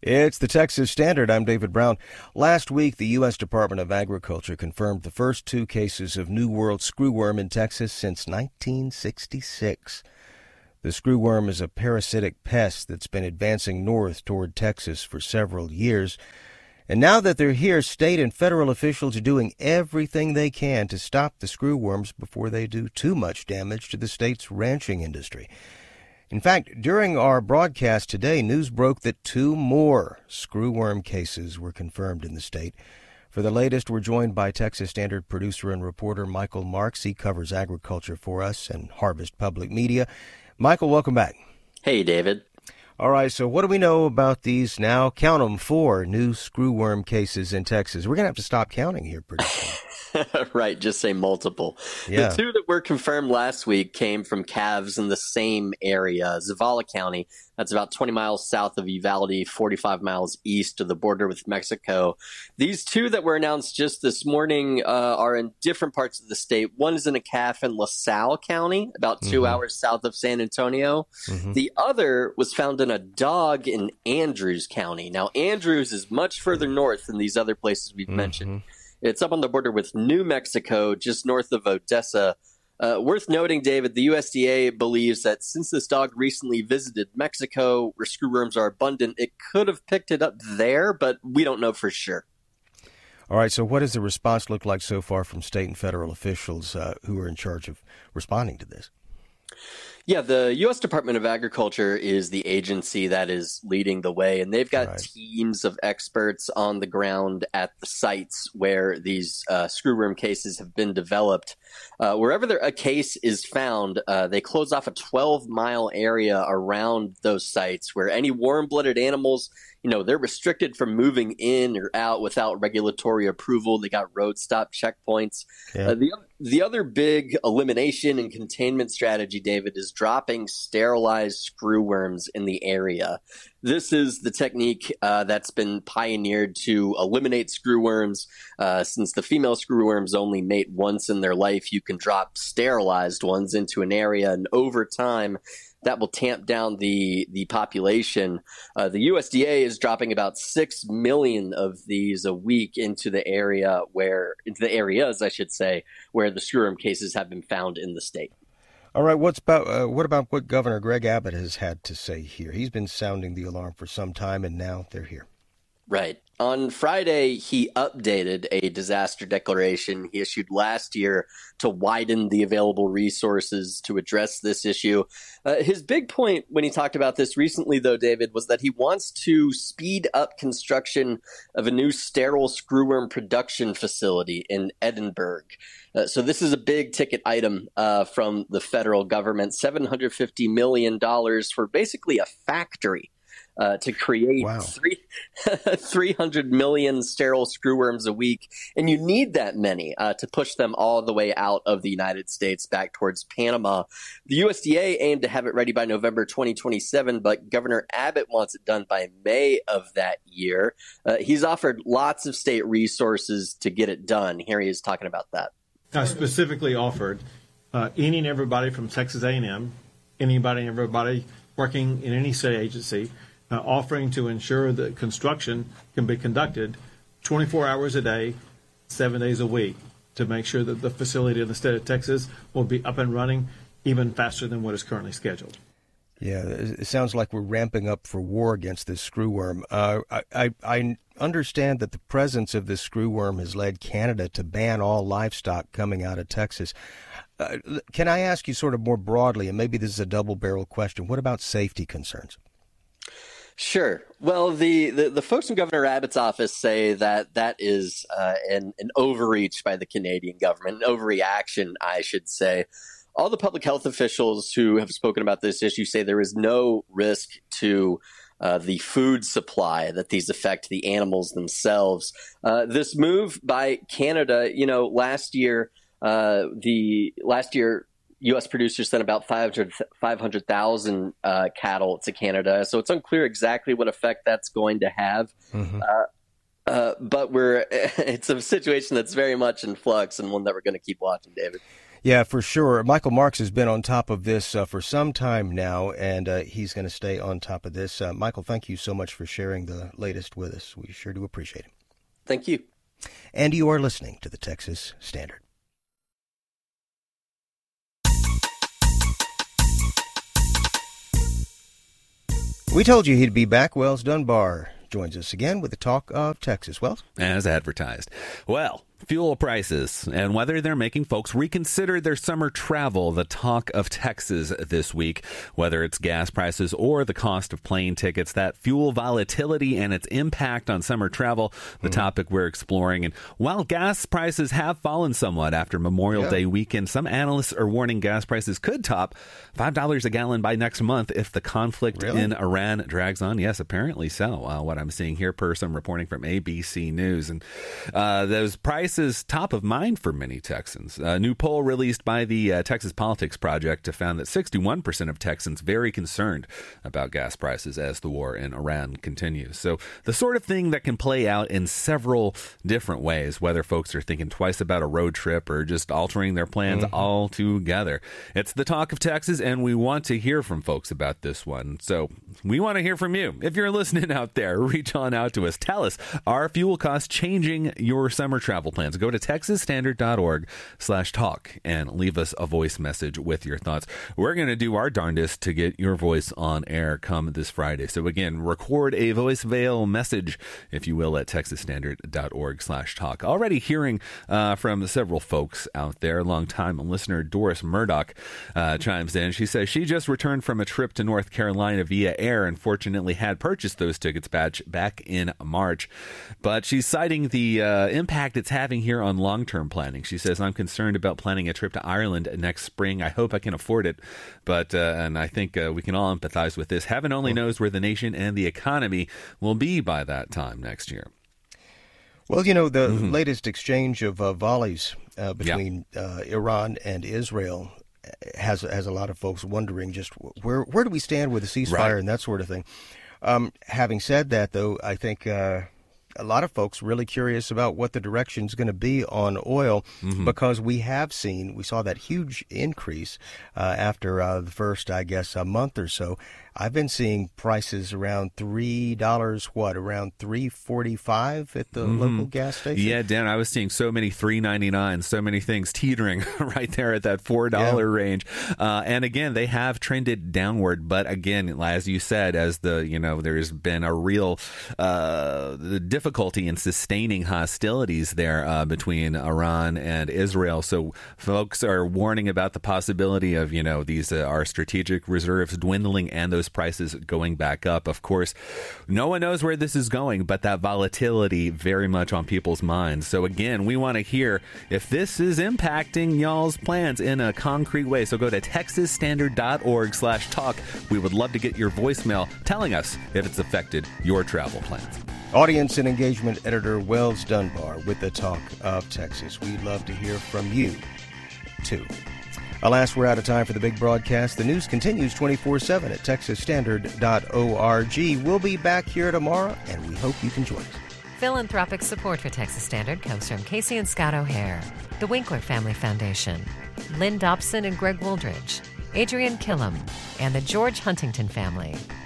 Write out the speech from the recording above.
It's the Texas Standard. I'm David Brown. Last week, the U.S. Department of Agriculture confirmed the first 2 cases of New World screwworm in Texas since 1966. The screwworm is a parasitic pest that's been advancing north toward Texas for several years. And now that they're here, state and federal officials are doing everything they can to stop the screwworms before they do too much damage to the state's ranching industry. In fact, during our broadcast today, news broke that 2 more screwworm cases were confirmed in the state. For the latest, we're joined by Texas Standard producer and reporter Michael Marks. He covers agriculture for us and Harvest Public Media. Michael, welcome back. Hey, David. All right, so what do we know about these now, count them, 4 new screwworm cases in Texas? We're going to have to stop counting here pretty soon. Right, just say multiple. Yeah. The 2 that were confirmed last week came from calves in the same area, Zavala County. That's about 20 miles south of Uvalde, 45 miles east of the border with Mexico. These 2 that were announced just this morning are in different parts of the state. One is in a calf in LaSalle County, about 2 hours south of San Antonio. The other was found in a dog in Andrews County. Now, Andrews is much further north than these other places we've mentioned. It's up on the border with New Mexico, just north of Odessa. Worth noting, David, the USDA believes that since this dog recently visited Mexico, where screwworms are abundant, it could have picked it up there, but we don't know for sure. All right, so what does the response look like so far from state and federal officials who are in charge of responding to this? Yeah, the U.S. Department of Agriculture is the agency that is leading the way, and they've got teams of experts on the ground at the sites where these screwworm cases have been developed. Wherever a case is found, they close off a 12-mile area around those sites where any warm-blooded animals, they're restricted from moving in or out without regulatory approval. They got road stop checkpoints. Yeah. The other big elimination and containment strategy, David, is dropping sterilized screwworms in the area. This is the technique that's been pioneered to eliminate screwworms. Since the female screwworms only mate once in their life, you can drop sterilized ones into an area, and over time, that will tamp down the population. The USDA is dropping about 6 million of these a week into the areas, I should say, where the screwworm cases have been found in the state. All right, what about what Governor Greg Abbott has had to say here? He's been sounding the alarm for some time, and now they're here. Right. On Friday, he updated a disaster declaration he issued last year to widen the available resources to address this issue. His big point when he talked about this recently, though, David, was that he wants to speed up construction of a new sterile screwworm production facility in Edinburgh. So this is a big ticket item from the federal government, $750 million for basically a factory. To create 300 million sterile screwworms a week. And you need that many to push them all the way out of the United States back towards Panama. The USDA aimed to have it ready by November 2027, but Governor Abbott wants it done by May of that year. He's offered lots of state resources to get it done. Here he is talking about that. I specifically offered any and everybody from Texas A&M, anybody and everybody working in any state agency, offering to ensure that construction can be conducted 24 hours a day, 7 days a week, to make sure that the facility in the state of Texas will be up and running even faster than what is currently scheduled. Yeah, it sounds like we're ramping up for war against this screwworm. I understand that the presence of this screwworm has led Canada to ban all livestock coming out of Texas. Can I ask you sort of more broadly, and maybe this is a double-barrel question, what about safety concerns? Sure. Well, the folks in Governor Abbott's office say that is an overreach by the Canadian government, an overreaction, I should say. All the public health officials who have spoken about this issue say there is no risk to the food supply, that these affect the animals themselves. This move by Canada, last year, U.S. producers sent about 500,000 cattle to Canada, so it's unclear exactly what effect that's going to have. But it's a situation that's very much in flux and one that we're going to keep watching, David. Yeah, for sure. Michael Marks has been on top of this for some time now, and he's going to stay on top of this. Michael, thank you so much for sharing the latest with us. We sure do appreciate it. Thank you. And you are listening to the Texas Standard. We told you he'd be back. Wells Dunbar joins us again with the talk of Texas. Wells? As advertised. Well, fuel prices and whether they're making folks reconsider their summer travel. The talk of Texas this week, whether it's gas prices or the cost of plane tickets, that fuel volatility and its impact on summer travel, the topic we're exploring. And while gas prices have fallen somewhat after Memorial Day weekend, some analysts are warning gas prices could top $5 a gallon by next month if the conflict in Iran drags on. Yes, apparently so. What I'm seeing here per some reporting from ABC News. And those prices top of mind for many Texans. A new poll released by the Texas Politics Project found that 61% of Texans very concerned about gas prices as the war in Iran continues. So the sort of thing that can play out in several different ways, whether folks are thinking twice about a road trip or just altering their plans altogether. It's the talk of Texas, and we want to hear from folks about this one. So we want to hear from you. If you're listening out there, reach on out to us. Tell us, are fuel costs changing your summer travel plans? Go to texasstandard.org/talk and leave us a voice message with your thoughts. We're going to do our darndest to get your voice on air come this Friday. So again, record a voicemail message, if you will, at texasstandard.org/talk. Already hearing from several folks out there. Longtime listener Doris Murdoch chimes in. She says she just returned from a trip to North Carolina via air and fortunately had purchased those tickets back in March. But she's citing the impact it's having here on long-term planning. She says, I'm concerned about planning a trip to Ireland next spring. I hope I can afford it. But, and I think we can all empathize with this. Heaven only knows where the nation and the economy will be by that time next year. Well, you know, the latest exchange of volleys between Iran and Israel has a lot of folks wondering just where do we stand with the ceasefire and that sort of thing. Having said that, though, I think a lot of folks really curious about what the direction is going to be on oil because we saw that huge increase after the first, I guess, a month or so. I've been seeing prices around $3, around $3.45 at the local gas station. Yeah, Dan, I was seeing so many $3.99, so many things teetering right there at that $4 range. And again, they have trended downward. But again, as you said, as there's been a real difficulty in sustaining hostilities there between Iran and Israel. So folks are warning about the possibility of, these our strategic reserves dwindling and those prices going back up. Of course, no one knows where this is going, but that volatility very much on people's minds. So again, we want to hear if this is impacting y'all's plans in a concrete way. So go to texasstandard.org/talk. We would love to get your voicemail telling us if it's affected your travel plans. Audience and engagement editor Wells Dunbar with the talk of Texas. We'd love to hear from you, too. Alas, we're out of time for the big broadcast. The news continues 24/7 at texasstandard.org. We'll be back here tomorrow, and we hope you can join us. Philanthropic support for Texas Standard comes from Casey and Scott O'Hare, the Winkler Family Foundation, Lynn Dobson and Greg Wooldridge, Adrian Killam, and the George Huntington family.